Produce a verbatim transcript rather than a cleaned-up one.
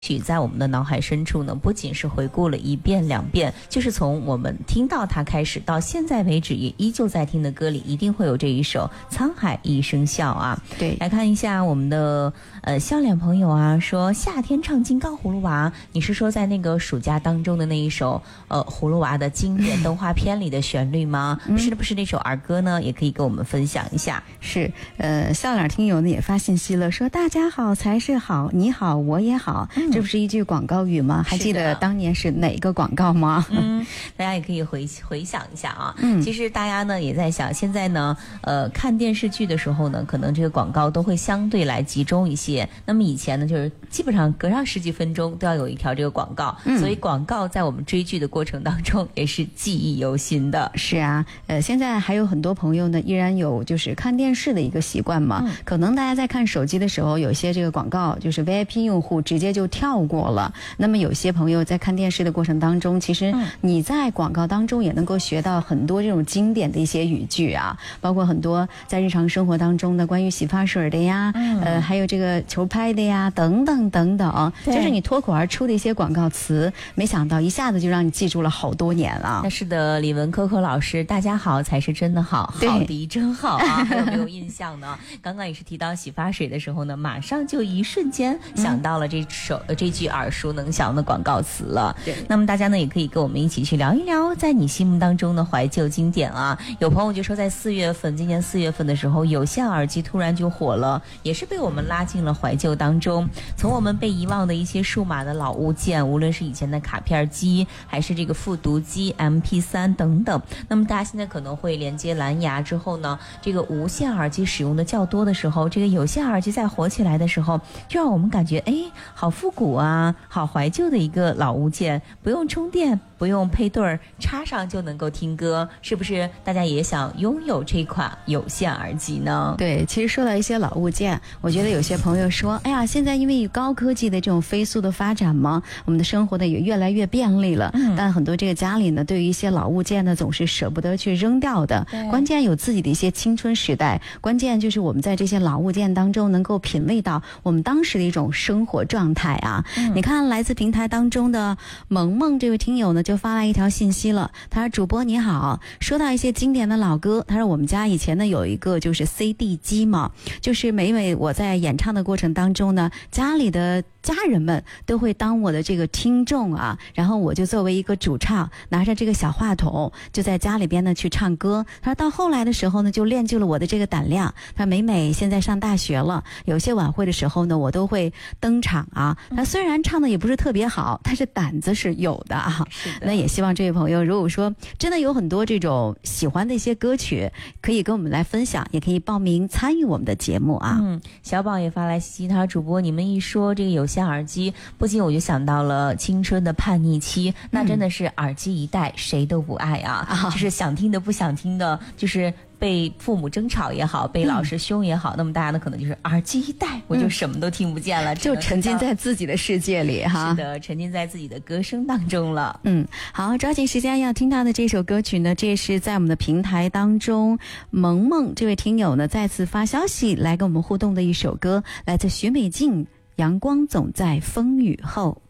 曲在我们的脑海深处呢，不仅是回顾了一遍两遍，就是从我们听到它开始到现在为止也依旧在听的歌里，一定会有这一首《沧海一声笑》啊。 对， 来看一下我们的呃笑脸朋友啊，说夏天唱金刚葫芦娃，你是说在那个暑假当中的那一首呃葫芦娃的经典动画片里的旋律吗？嗯、是不是那首儿歌呢？也可以跟我们分享一下。 是，呃，笑脸听友呢也发信息了，说大家好才是好，你好我也好。嗯，这不是一句广告语吗？还记得当年是哪个广告吗？ 嗯，大家也可以回回想一下啊。嗯，其实大家呢也在想，现在呢，呃，看电视剧的时候呢，可能这个广告都会相对来集中一些。那么以前呢，就是基本上隔上十几分钟都要有一条这个广告，嗯、所以广告在我们追剧的过程当中也是记忆犹新的。 是啊，呃，现在还有很多朋友呢，依然有就是看电视的一个习惯嘛。嗯、可能大家在看手机的时候，有些这个广告就是 V I P 用户直接就跳过了。那么有些朋友在看电视的过程当中，其实你在广告当中也能够学到很多这种经典的一些语句啊，包括很多在日常生活当中的关于洗发水的呀，嗯、呃，还有这个球拍的呀，等等等等，就是你脱口而出的一些广告词，没想到一下子就让你记住了好多年了。 那是的，李文科科老师，大家好才是真的好，好的真好啊，还有没有印象呢？刚刚也是提到洗发水的时候呢，马上就一瞬间想到了这首、嗯、这句耳熟能详的广告词了。对，那么大家呢也可以跟我们一起去聊一聊在你心目当中的怀旧经典啊。有朋友就说在四月份，今年四月份的时候，有线耳机突然就火了，也是被我们拉进了怀旧当中。从我们被遗忘的一些数码的老物件，无论是以前的卡片机，还是这个复读机 M P 三 等等，那么大家现在可能会连接蓝牙之后呢，这个无线耳机使用的较多的时候，这个有线耳机在火起来的时候，就让我们感觉哎，好复古啊，好怀旧的一个老物件，不用充电，不用配对儿，插上就能够听歌，是不是大家也想拥有这款有线耳机呢？ 对，其实说到一些老物件，我觉得有些朋友说，哎呀，现在因为高科技的这种飞速的发展嘛，我们的生活呢也越来越便利了，嗯、但很多这个家里呢，对于一些老物件呢，总是舍不得去扔掉的。关键有自己的一些青春时代，关键就是我们在这些老物件当中能够品味到我们当时的一种生活状态啊。嗯、你看，来自平台当中的萌萌这位听友呢，就发来一条信息了，他说：“主播你好，说到一些经典的老歌，他说我们家以前呢有一个就是 C D 机嘛，就是每每我在演唱的过程当中呢，家里的家人们都会当我的这个听众啊，然后我就作为一个主唱，拿着这个小话筒，就在家里边呢去唱歌。他说到后来的时候呢，就练就了我的这个胆量。他每每现在上大学了，有些晚会的时候呢，我都会登场啊。他虽然唱的也不是特别好，但是胆子是有的啊。那也希望这位朋友，如果说真的有很多这种喜欢的一些歌曲，可以跟我们来分享，也可以报名参与我们的节目啊。 嗯，小宝也发来信息，他说主播你们一说这个有线耳机，不仅我就想到了青春的叛逆期，那真的是耳机一戴谁都不爱啊，嗯、就是想听的不想听的，就是被父母争吵也好，被老师凶也好，嗯、那么大家呢可能就是耳机一戴，我就什么都听不见了，嗯、 就沉浸在自己的世界里哈。 是的，沉浸在自己的歌声当中了。 嗯，好，抓紧时间要听到的这首歌曲呢，这是在我们的平台当中，萌萌这位听友呢再次发消息来跟我们互动的一首歌，来自许美静，阳光总在风雨后。